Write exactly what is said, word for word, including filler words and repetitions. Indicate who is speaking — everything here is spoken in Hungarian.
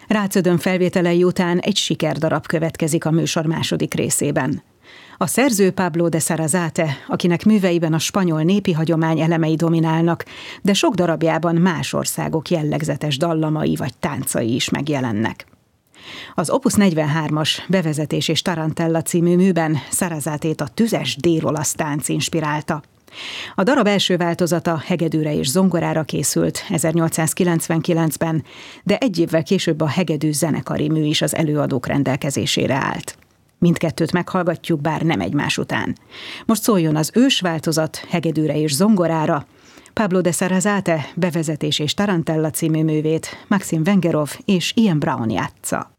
Speaker 1: Rácödön felvételei után egy sikerdarab következik a műsor második részében. A szerző Pablo de Sarasate, akinek műveiben a spanyol népi hagyomány elemei dominálnak, de sok darabjában más országok jellegzetes dallamai vagy táncai is megjelennek. Az Opus negyvenhármas Bevezetés és Tarantella című műben Sarasatét a tüzes dél-olasz tánc inspirálta. A darab első változata hegedűre és zongorára készült ezernyolcszázkilencvenkilencben, de egy évvel később a hegedű zenekari mű is az előadók rendelkezésére állt. Mindkettőt meghallgatjuk, bár nem egymás után. Most szóljon az ős változat hegedűre és zongorára. Pablo de Sarasate Bevezetés és Tarantella című művét Maxim Vengerov és Ian Brown játsza.